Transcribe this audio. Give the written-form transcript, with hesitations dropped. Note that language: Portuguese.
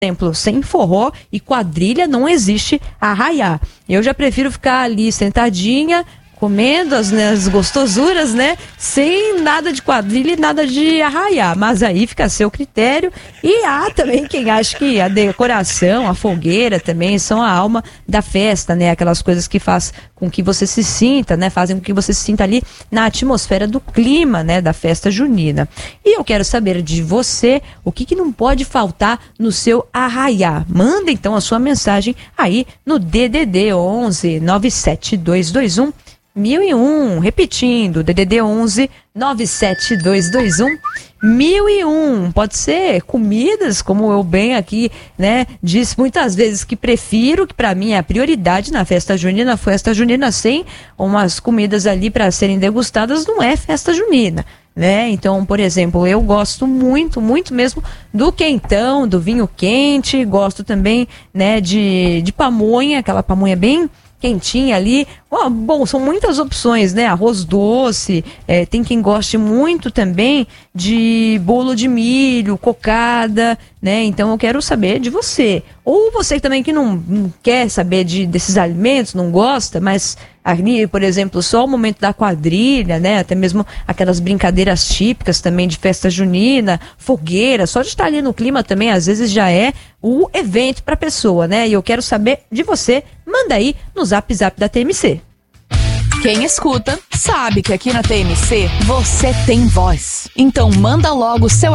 exemplo, sem forró e quadrilha não existe arraiá. Eu já prefiro ficar ali sentadinha, comendo as gostosuras, né? Sem nada de quadrilha e nada de arraiá. Mas aí fica a seu critério. E há também quem acha que a decoração, a fogueira também são a alma da festa, né? Aquelas coisas que faz com que você se sinta, né? Fazem com que você se sinta ali na atmosfera do clima, né? Da festa junina. E eu quero saber de você o que não pode faltar no seu arraiá. Manda então a sua mensagem aí no DDD 11 97221 1001, repetindo, DDD 11 97221 1001. Pode ser comidas, como eu bem aqui, né, disse muitas vezes que prefiro, que para mim é a prioridade na festa junina. Festa junina sem umas comidas ali para serem degustadas não é festa junina, né? Então, por exemplo, eu gosto muito, muito mesmo do quentão, do vinho quente, gosto também, né, de pamonha, aquela pamonha bem quentinha ali. Bom, são muitas opções, né? Arroz doce, tem quem goste muito também de bolo de milho, cocada, né? Então eu quero saber de você. Ou você também que não quer saber desses alimentos, não gosta, mas ali, por exemplo, só o momento da quadrilha, né? Até mesmo aquelas brincadeiras típicas também de festa junina, fogueira, só de estar ali no clima também, às vezes já é o evento para a pessoa, né? E eu quero saber de você, manda aí no Zap Zap da TMC. Quem escuta sabe que aqui na TMC você tem voz. Então manda logo o seu